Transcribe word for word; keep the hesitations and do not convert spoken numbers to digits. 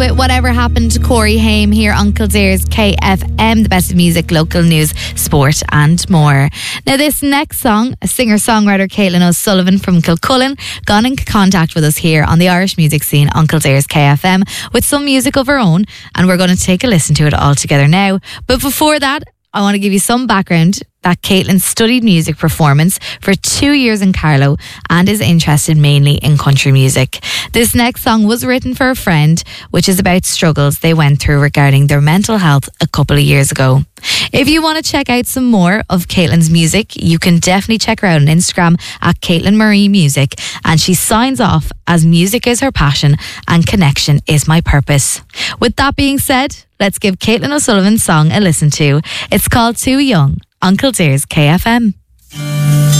But whatever happened to Corey Haim here on Kildare's K F M, the best of music, local news, sport and more. Now this next song, a singer-songwriter Caitlin O'Sullivan from Kilcullen got in contact with us here on the Irish music scene on Kildare's K F M with some music of her own, and we're going to take a listen to it all together now. But before that, I want to give you some background that Caitlin studied music performance for two years in Carlow and is interested mainly in country music. This next song was written for a friend, which is about struggles they went through regarding their mental health a couple of years ago. If you want to check out some more of Caitlin's music, you can definitely check her out on Instagram at Caitlin Marie Music, and she signs off as music is her passion and connection is my purpose. With that being said, let's give Caitlin O'Sullivan's song a listen to. It's called Too Young on Kildare's K F M.